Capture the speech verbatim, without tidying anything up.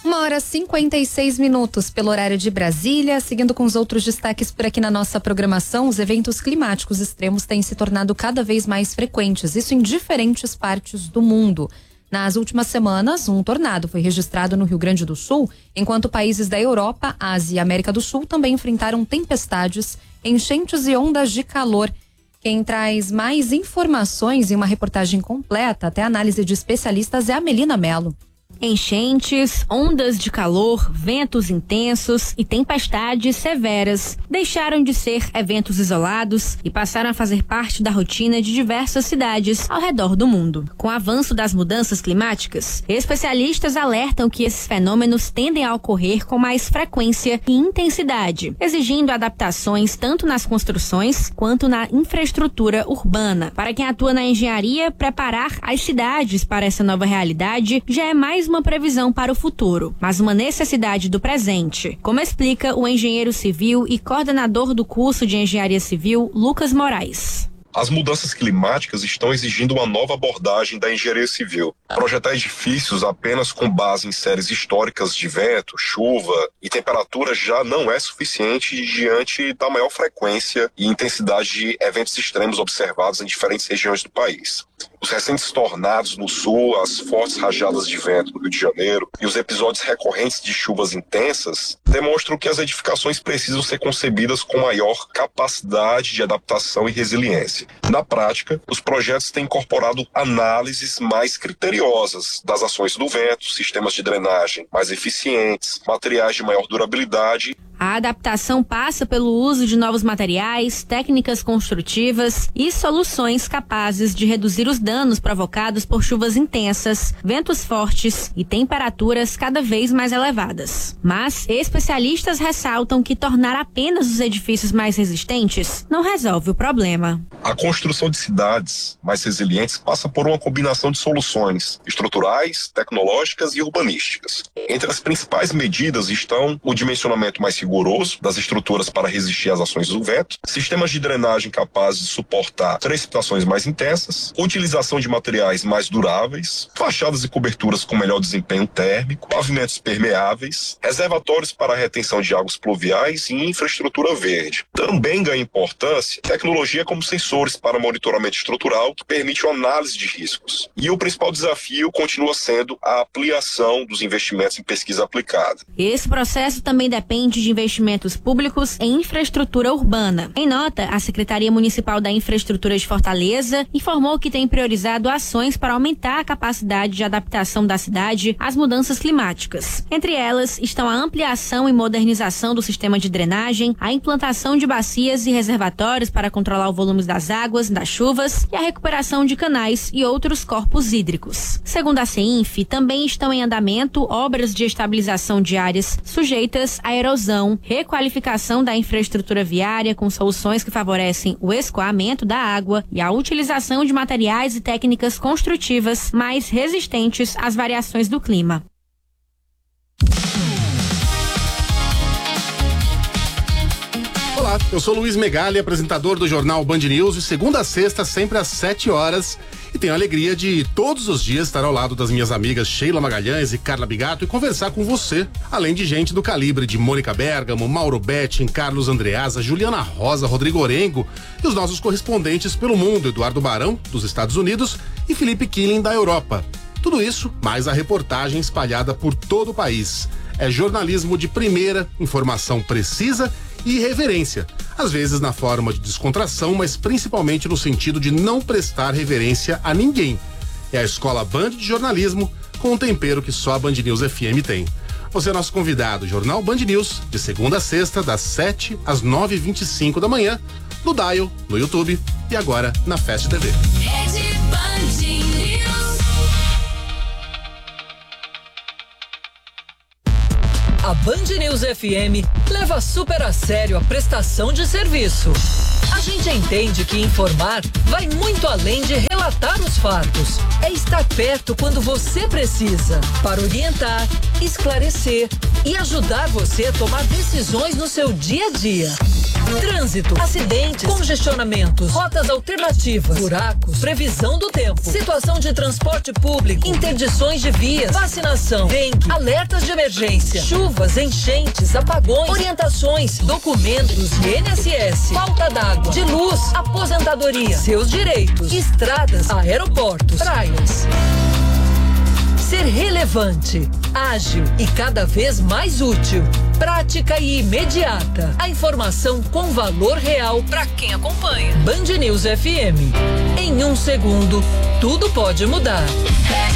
Uma hora e cinquenta e seis minutos pelo horário de Brasília. Seguindo com os outros destaques por aqui na nossa programação, os eventos climáticos extremos têm se tornado cada vez mais frequentes, isso em diferentes partes do mundo. Nas últimas semanas, um tornado foi registrado no Rio Grande do Sul, enquanto países da Europa, Ásia e América do Sul também enfrentaram tempestades, enchentes e ondas de calor. Quem traz mais informações em uma reportagem completa, até análise de especialistas, é a Melina Mello. Enchentes, ondas de calor, ventos intensos e tempestades severas deixaram de ser eventos isolados e passaram a fazer parte da rotina de diversas cidades ao redor do mundo. Com o avanço das mudanças climáticas, especialistas alertam que esses fenômenos tendem a ocorrer com mais frequência e intensidade, exigindo adaptações tanto nas construções quanto na infraestrutura urbana. Para quem atua na engenharia, preparar as cidades para essa nova realidade já é mais uma previsão para o futuro, mas uma necessidade do presente, como explica o engenheiro civil e coordenador do curso de engenharia civil, Lucas Moraes. As mudanças climáticas estão exigindo uma nova abordagem da engenharia civil. Projetar edifícios apenas com base em séries históricas de vento, chuva e temperatura já não é suficiente diante da maior frequência e intensidade de eventos extremos observados em diferentes regiões do país. Os recentes tornados no sul, as fortes rajadas de vento no Rio de Janeiro e os episódios recorrentes de chuvas intensas demonstram que as edificações precisam ser concebidas com maior capacidade de adaptação e resiliência. Na prática, os projetos têm incorporado análises mais criteriosas das ações do vento, sistemas de drenagem mais eficientes, materiais de maior durabilidade. A adaptação passa pelo uso de novos materiais, técnicas construtivas e soluções capazes de reduzir os danos provocados por chuvas intensas, ventos fortes e temperaturas cada vez mais elevadas. Mas especialistas ressaltam que tornar apenas os edifícios mais resistentes não resolve o problema. A construção de cidades mais resilientes passa por uma combinação de soluções estruturais, tecnológicas e urbanísticas. Entre as principais medidas estão o dimensionamento mais rigoroso das estruturas para resistir às ações do vento, sistemas de drenagem capazes de suportar precipitações mais intensas, utilização de materiais mais duráveis, fachadas e coberturas com melhor desempenho térmico, pavimentos permeáveis, reservatórios para a retenção de águas pluviais e infraestrutura verde. Também ganha importância tecnologia como sensores para monitoramento estrutural que permite uma análise de riscos. E o principal desafio continua sendo a ampliação dos investimentos em pesquisa aplicada. Esse processo também depende de investimentos públicos em infraestrutura urbana. Em nota, a Secretaria Municipal da Infraestrutura de Fortaleza informou que tem priorizado ações para aumentar a capacidade de adaptação da cidade às mudanças climáticas. Entre elas estão a ampliação e modernização do sistema de drenagem, a implantação de bacias e reservatórios para controlar o volume das águas, das chuvas e a recuperação de canais e outros corpos hídricos. Segundo a CEINF, também estão em andamento obras de estabilização de áreas sujeitas à erosão, requalificação da infraestrutura viária com soluções que favorecem o escoamento da água e a utilização de materiais e técnicas construtivas mais resistentes às variações do clima. Olá, eu sou Luiz Megali, apresentador do jornal Band News, de segunda a sexta, sempre às sete horas. E tenho a alegria de todos os dias estar ao lado das minhas amigas Sheila Magalhães e Carla Bigato e conversar com você, além de gente do calibre de Mônica Bergamo, Mauro Betting, Carlos Andreasa, Juliana Rosa, Rodrigo Orengo e os nossos correspondentes pelo mundo, Eduardo Barão, dos Estados Unidos, e Felipe Killing, da Europa. Tudo isso, mais a reportagem espalhada por todo o país. É jornalismo de primeira, informação precisa e reverência, às vezes na forma de descontração, mas principalmente no sentido de não prestar reverência a ninguém. É a Escola Band de Jornalismo, com um tempero que só a Band News F M tem. Você é nosso convidado, Jornal Band News, de segunda a sexta, das sete às nove e vinte e cinco da manhã, no Dial, no YouTube e agora na Fast T V. Rede Band News. A Band News F M leva super a sério a prestação de serviço. A gente entende que informar vai muito além de relatar os fatos. É estar perto quando você precisa, para orientar, esclarecer e ajudar você a tomar decisões no seu dia a dia. Trânsito, acidentes, congestionamentos, rotas alternativas, buracos, previsão do tempo, situação de transporte público, interdições de vias, vacinação, dengue, alertas de emergência, chuvas, enchentes, apagões, orientações, documentos, I N S S, falta d'água, de luz, aposentadoria, seus direitos, estradas, aeroportos, praias. Ser relevante, ágil e cada vez mais útil. Prática e imediata. A informação com valor real para quem acompanha. Band News F M. Em um segundo, tudo pode mudar.